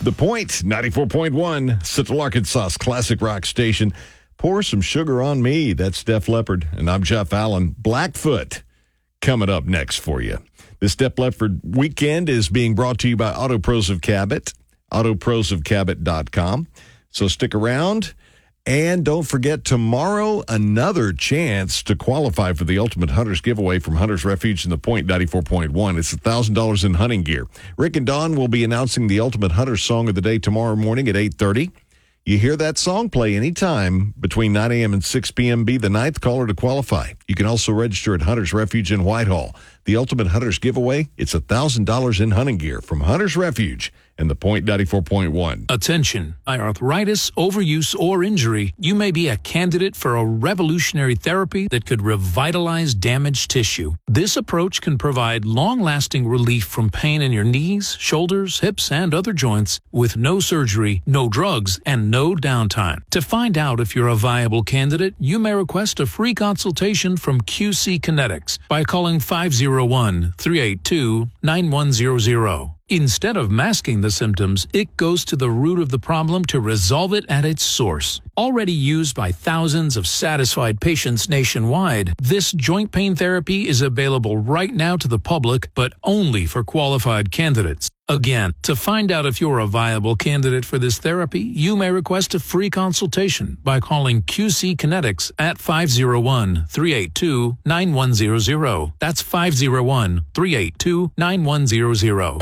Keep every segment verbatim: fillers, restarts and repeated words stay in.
The Point, ninety-four point one, Central Arkansas's classic rock station. Pour Some Sugar on Me. That's Def Leppard, and I'm Jeff Allen. Blackfoot coming up next for you. This Def Leppard weekend is being brought to you by Auto Pros of Cabot, auto pros of cabot dot com. So stick around. And don't forget, tomorrow, another chance to qualify for the Ultimate Hunters giveaway from Hunters Refuge in The Point, ninety-four point one. It's one thousand dollars in hunting gear. Rick and Dawn will be announcing the Ultimate Hunters song of the day tomorrow morning at eight thirty. You hear that song play anytime between nine a.m. and six p.m. Be the ninth caller to qualify. You can also register at Hunters Refuge in Whitehall. The Ultimate Hunters giveaway, it's one thousand dollars in hunting gear from Hunters Refuge and The Point, ninety-four point one. Attention. By arthritis, overuse, or injury, you may be a candidate for a revolutionary therapy that could revitalize damaged tissue. This approach can provide long-lasting relief from pain in your knees, shoulders, hips, and other joints with no surgery, no drugs, and no downtime. To find out if you're a viable candidate, you may request a free consultation from Q C Kinetics by calling five oh one, three eight two, nine one zero zero. Instead of masking the symptoms, it goes to the root of the problem to resolve it at its source. Already used by thousands of satisfied patients nationwide, this joint pain therapy is available right now to the public, but only for qualified candidates. Again, to find out if you're a viable candidate for this therapy, you may request a free consultation by calling Q C Kinetics at five oh one, three eight two, nine one zero zero. That's five oh one, three eight two, nine one zero zero.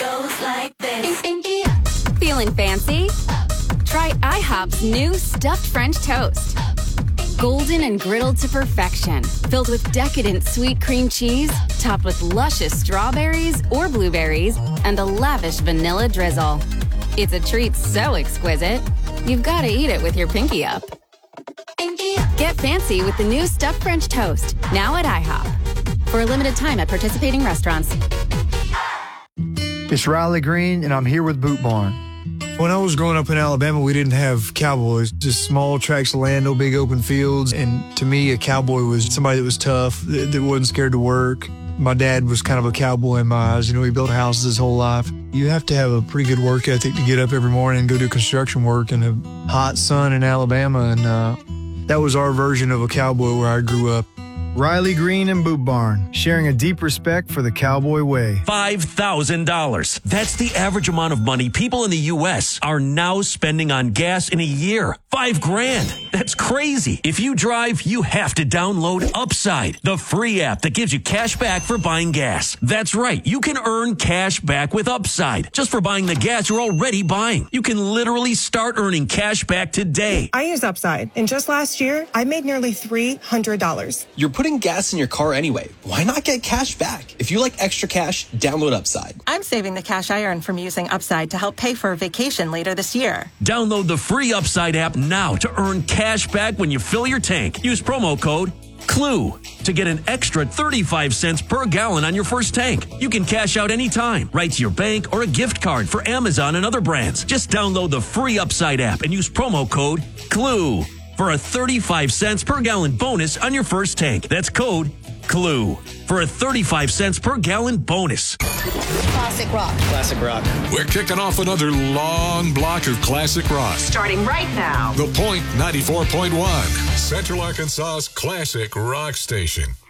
Feeling fancy? Try IHOP's new stuffed French toast. Golden and griddled to perfection, filled with decadent sweet cream cheese, topped with luscious strawberries or blueberries, and a lavish vanilla drizzle. It's a treat so exquisite, you've got to eat it with your pinky up. Get fancy with the new stuffed French toast, now at IHOP. For a limited time at participating restaurants. It's Riley Green, and I'm here with Boot Barn. When I was growing up in Alabama, we didn't have cowboys, just small tracts of land, no big open fields. And to me, a cowboy was somebody that was tough, that, that wasn't scared to work. My dad was kind of a cowboy in my eyes. You know, he built houses his whole life. You have to have a pretty good work ethic to get up every morning and go do construction work in a hot sun in Alabama. And uh, that was our version of a cowboy where I grew up. Riley Green and Boot Barn, sharing a deep respect for the cowboy way. five thousand dollars. That's the average amount of money people in the U S are now spending on gas in a year. Five grand. That's crazy. If you drive, you have to download Upside, the free app that gives you cash back for buying gas. That's right. You can earn cash back with Upside just for buying the gas you're already buying. You can literally start earning cash back today. I use Upside, and just last year, I made nearly three hundred dollars. You're putting gas in your car anyway. Why not get cash back? If you like extra cash, download Upside. I'm saving the cash I earn from using Upside to help pay for a vacation later this year. Download the free Upside app now to earn cash back when you fill your tank. Use promo code CLUE to get an extra thirty-five cents per gallon on your first tank. You can cash out anytime, right to your bank or a gift card for Amazon and other brands. Just download the free Upside app and use promo code CLUE for a thirty-five cents per gallon bonus on your first tank. That's code CLUE for a thirty-five cents per gallon bonus. Classic rock. Classic rock. We're kicking off another long block of classic rock. Starting right now. The Point, ninety-four point one, Central Arkansas's classic rock station.